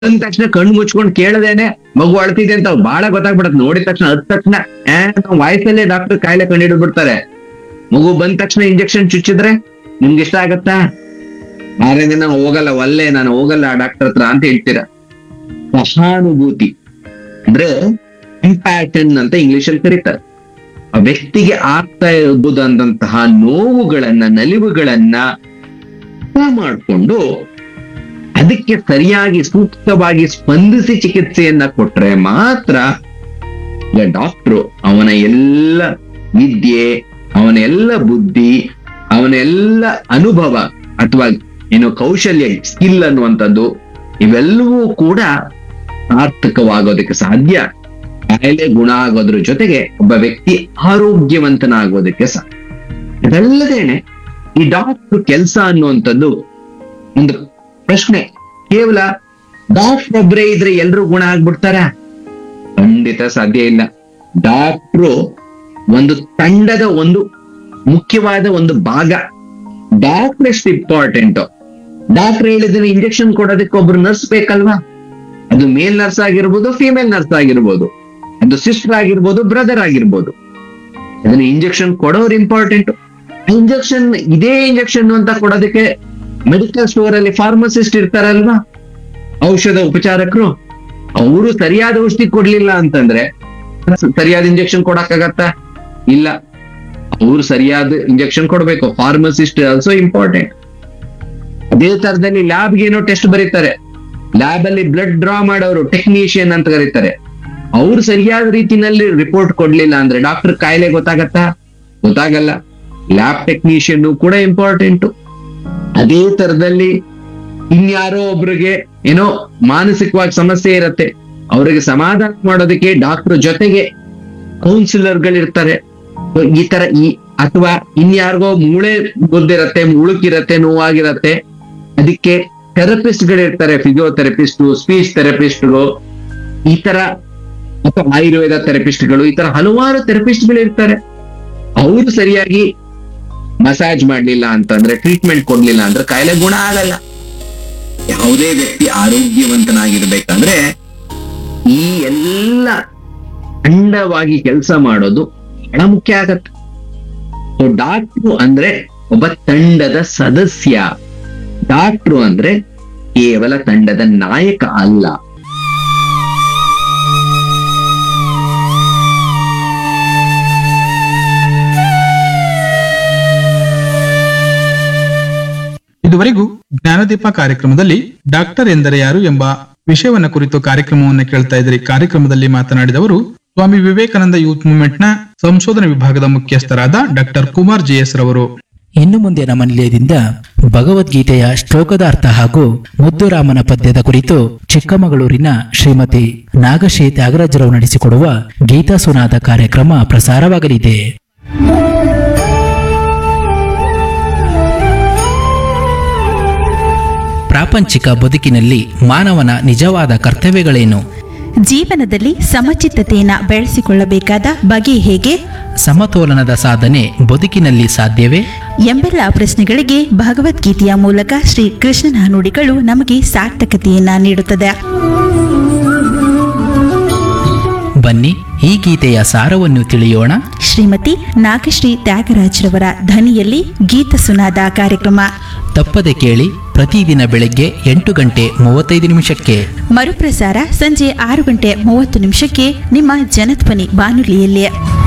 ಅಂದ ತಕ್ಷಣ ಕಣ್ಣು ಮುಚ್ಕೊಂಡು ಕೇಳದೇನೆ ಮಗು ಅಳ್ತಿದೆ ಅಂತ ಬಹಳ ಗೊತ್ತಾಗ್ಬಿಡತ್ತೆ. ನೋಡಿದ ತಕ್ಷಣ ಅದ್ ತಕ್ಷಣ ವಾಯ್ಸಲ್ಲೇ ಡಾಕ್ಟರ್ ಕಾಯಿಲೆ ಕಂಡು ಬಿಡ್ತಾರೆ. ಮಗು ಬಂದ ತಕ್ಷಣ ಇಂಜೆಕ್ಷನ್ ಚುಚ್ಚಿದ್ರೆ ನಿಮ್ಗೆ ಇಷ್ಟ ಆಗತ್ತಾ? ಆದ್ರೆ ನಾನು ಹೋಗಲ್ಲ, ಒಲ್ಲೆ ನಾನು ಹೋಗಲ್ಲ ಆ ಡಾಕ್ಟರ್ ಹತ್ರ ಅಂತ ಹೇಳ್ತೀರಾ. ಸಹಾನುಭೂತಿ ಅಂದ್ರೆ ಕಂಪ್ಯಾಷನ್ ಅಂತ ಇಂಗ್ಲಿಷ್ ಅಲ್ಲಿ ಕರೀತಾರೆ. ಆ ವ್ಯಕ್ತಿಗೆ ಆಗ್ತಾ ಇರಬಹುದಂತಹ ನೋವುಗಳನ್ನ, ನಲಿವುಗಳನ್ನ ಮಾಡ್ಕೊಂಡು ಅದಕ್ಕೆ ಸರಿಯಾಗಿ ಸೂಕ್ತವಾಗಿ ಸ್ಪಂದಿಸಿ ಚಿಕಿತ್ಸೆಯನ್ನ ಕೊಟ್ರೆ ಮಾತ್ರ ಡಾಕ್ಟ್ರು ಅವನ ಎಲ್ಲ ವಿದ್ಯೆ, ಅವನ ಎಲ್ಲ ಬುದ್ಧಿ, ಅವನ ಎಲ್ಲ ಅನುಭವ ಅಥವಾ ಏನು ಕೌಶಲ್ಯ, ಸ್ಕಿಲ್ ಅನ್ನುವಂಥದ್ದು ಇವೆಲ್ಲವೂ ಕೂಡ ಸಾರ್ಥಕವಾಗೋದಕ್ಕೆ ಸಾಧ್ಯ. ಕಾಯಿಲೆ ಗುಣ ಆಗೋದ್ರ ಜೊತೆಗೆ ಒಬ್ಬ ವ್ಯಕ್ತಿ ಆರೋಗ್ಯವಂತನಾಗೋದಕ್ಕೆ ಸಾಧ್ಯ. ಇದಲ್ಲದೇನೆ ಈ ಡಾಕ್ಟರ್ ಕೆಲಸ ಅನ್ನುವಂಥದ್ದು ಒಂದು ಪ್ರಶ್ನೆ. ಕೇವಲ ಡಾಕ್ಟರ್ ಒಬ್ಬರೇ ಇದ್ರೆ ಎಲ್ರೂ ಗುಣ ಆಗ್ಬಿಡ್ತಾರ? ಖಂಡಿತ ಸಾಧ್ಯ ಇಲ್ಲ. ಡಾಕ್ಟ್ರು ಒಂದು ತಂಡದ ಒಂದು ಮುಖ್ಯವಾದ ಒಂದು ಭಾಗ. ಡಾಕ್ಟರ್ ಎಷ್ಟು ಇಂಪಾರ್ಟೆಂಟ್. ಡಾಕ್ಟರ್ ಹೇಳಿದ್ರೆ ಇಂಜೆಕ್ಷನ್ ಕೊಡೋದಕ್ಕೆ ಒಬ್ರು ನರ್ಸ್ ಬೇಕಲ್ವಾ? ಅದು ಮೇಲ್ ನರ್ಸ್ ಆಗಿರ್ಬೋದು, ಫಿಮೇಲ್ ನರ್ಸ್ ಆಗಿರ್ಬೋದು, ಅದು ಸಿಸ್ಟರ್ ಆಗಿರ್ಬೋದು, ಬ್ರದರ್ ಆಗಿರ್ಬೋದು. ಅದನ್ನ ಇಂಜೆಕ್ಷನ್ ಕೊಡೋರು ಇಂಪಾರ್ಟೆಂಟ್. ಇಂಜೆಕ್ಷನ್ ಇದೇ ಇಂಜೆಕ್ಷನ್ ಅಂತ ಕೊಡೋದಕ್ಕೆ ಮೆಡಿಕಲ್ ಸ್ಟೋರ್ ಅಲ್ಲಿ ಫಾರ್ಮಸಿಸ್ಟ್ ಇರ್ತಾರಲ್ವಾ, ಔಷಧ ಉಪಚಾರಕರು, ಅವರು ಸರಿಯಾದ ಔಷಧಿ ಕೊಡ್ಲಿಲ್ಲ ಅಂತಂದ್ರೆ ಸರಿಯಾದ ಇಂಜೆಕ್ಷನ್ ಕೊಡಕ್ಕಾಗತ್ತಾ? ಇಲ್ಲ, ಅವ್ರು ಸರಿಯಾದ ಇಂಜೆಕ್ಷನ್ ಕೊಡ್ಬೇಕು. Pharmacist also important. ಅದೇ ತರದಲ್ಲಿ ಲ್ಯಾಬ್ಗೆ ಏನೋ ಟೆಸ್ಟ್ ಬರೀತಾರೆ, ಲ್ಯಾಬ್ ಅಲ್ಲಿ ಬ್ಲಡ್ ಡ್ರಾ ಮಾಡೋರು ಟೆಕ್ನಿಷಿಯನ್ ಅಂತ ಕರೀತಾರೆ. ಅವ್ರು ಸರಿಯಾದ ರೀತಿನಲ್ಲಿ ರಿಪೋರ್ಟ್ ಕೊಡ್ಲಿಲ್ಲ ಅಂದ್ರೆ ಡಾಕ್ಟರ್ ಕಾಯಿಲೆ ಗೊತ್ತಾಗತ್ತಾ? ಗೊತ್ತಾಗಲ್ಲ. ಲ್ಯಾಬ್ ಟೆಕ್ನಿಷಿಯನ್ ಕೂಡ ಇಂಪಾರ್ಟೆಂಟ್. ಅದೇ ತರದಲ್ಲಿ ಇನ್ಯಾರೋ ಒಬ್ರಿಗೆ ಏನೋ ಮಾನಸಿಕವಾಗಿ ಸಮಸ್ಯೆ ಇರತ್ತೆ, ಅವರಿಗೆ ಸಮಾಧಾನ ಮಾಡೋದಕ್ಕೆ ಡಾಕ್ಟರ್ ಜೊತೆಗೆ ಕೌನ್ಸಿಲರ್ಗಳಿರ್ತಾರೆ. ಈ ತರ ಅಥವಾ ಇನ್ಯಾರಿಗೋ ಮೂಳೆ ಗೊದ್ದಿರತ್ತೆ, ಮುಳುಕಿರತ್ತೆ, ನೋವಾಗಿರತ್ತೆ, ಅದಕ್ಕೆ ಥೆರಪಿಸ್ಟ್ ಗಳಿರ್ತಾರೆ, ಫಿಸಿಯೋಥೆರಪಿಸ್ಟ್, ಸ್ಪೀಚ್ ಥೆರಪಿಸ್ಟ್ಗಳು, ಈ ತರ ಅಥವಾ ಆಯುರ್ವೇದ ಥೆರಪಿಸ್ಟ್ಗಳು, ಈ ತರ ಹಲವಾರು ಥೆರಪಿಸ್ಟ್ಗಳು ಇರ್ತಾರೆ. ಅವರು ಸರಿಯಾಗಿ ಮಸಾಜ್ ಮಾಡ್ಲಿಲ್ಲ ಅಂತಂದ್ರೆ, ಟ್ರೀಟ್ಮೆಂಟ್ ಕೊಡ್ಲಿಲ್ಲ ಅಂದ್ರೆ ಕಾಯಿಲೆ ಗುಣ ಆಗಲ್ಲ. ಯಾವುದೇ ವ್ಯಕ್ತಿ ಆರೋಗ್ಯವಂತನಾಗಿರ್ಬೇಕಂದ್ರೆ ಈ ಎಲ್ಲ ತಂಡವಾಗಿ ಕೆಲಸ ಮಾಡೋದು ಬಹಳ ಮುಖ್ಯ ಆಗತ್ತೆ. ಡಾಕ್ಟ್ರು ಅಂದ್ರೆ ಒಬ್ಬ ತಂಡದ ಸದಸ್ಯ. ಡಾಕ್ಟ್ರು ಅಂದ್ರೆ ಕೇವಲ ತಂಡದ ನಾಯಕ ಅಲ್ಲ. ಇದುವರೆಗೂ ಜ್ಞಾನದೀಪ ಕಾರ್ಯಕ್ರಮದಲ್ಲಿ ಡಾಕ್ಟರ್ ಎಂದರೆ ಯಾರು ಎಂಬ ವಿಷಯವನ್ನ ಕುರಿತು ಕಾರ್ಯಕ್ರಮವನ್ನು ಕೇಳ್ತಾ ಇದ್ರಿ. ಕಾರ್ಯಕ್ರಮದಲ್ಲಿ ಮಾತನಾಡಿದವರು ಸ್ವಾಮಿ ವಿವೇಕಾನಂದ ಯೂತ್ ಮೂವ್ಮೆಂಟ್ ನ ಸಂಶೋಧನಾ ವಿಭಾಗದ ಮುಖ್ಯಸ್ಥರಾದ ಡಾಕ್ಟರ್ ಕುಮಾರ್ ಜೆಎಸ್ ರವರು. ಇನ್ನು ಮುಂದೆ ನಮ್ಮ ನಿಲಯದಿಂದ ಭಗವದ್ಗೀತೆಯ ಶ್ಲೋಕದ ಅರ್ಥ ಹಾಗೂ ಮುದ್ದುರಾಮನ ಪದ್ಯದ ಕುರಿತು ಚಿಕ್ಕಮಗಳೂರಿನ ಶ್ರೀಮತಿ ನಾಗಶ್ರೀ ತ್ಯಾಗರಾಜರವರು ನಡೆಸಿಕೊಡುವ ಗೀತಾ ಸುನಾದ ಕಾರ್ಯಕ್ರಮ ಪ್ರಸಾರವಾಗಲಿದೆ. ಪ್ರಾಪಂಚಿಕ ಬದುಕಿನಲ್ಲಿ ಮಾನವನ ನಿಜವಾದ ಕರ್ತವ್ಯಗಳೇನು? ಜೀವನದಲ್ಲಿ ಸಮಚಿತ್ತತೆಯನ್ನು ಬೆಳೆಸಿಕೊಳ್ಳಬೇಕಾದ ಬಗೆ ಹೇಗೆ? ಸಮತೋಲನದ ಸಾಧನೆ ಬದುಕಿನಲ್ಲಿ ಸಾಧ್ಯವೇ? ಎಂಬೆಲ್ಲ ಪ್ರಶ್ನೆಗಳಿಗೆ ಭಗವದ್ಗೀತೆಯ ಮೂಲಕ ಶ್ರೀ ಕೃಷ್ಣನ ನುಡಿಗಳು ನಮಗೆ ಸಾರ್ಥಕತೆಯನ್ನ ನೀಡುತ್ತದೆ. ಬನ್ನಿ ಈ ಗೀತೆಯ ಸಾರವನ್ನು ತಿಳಿಯೋಣ. ಶ್ರೀಮತಿ ನಾಗಶ್ರೀ ತ್ಯಾಗರಾಜ್ರವರ ಧ್ವನಿಯಲ್ಲಿ ಗೀತ ಸುನಾದ ಕಾರ್ಯಕ್ರಮ ತಪ್ಪದೆ ಕೇಳಿ. ಪ್ರತಿದಿನ ಬೆಳಗ್ಗೆ 8:35 ಮರುಪ್ರಸಾರ ಸಂಜೆ 6:30 ನಿಮ್ಮ ಜನಧ್ವನಿ ಬಾನುಲಿಯಲ್ಲಿ.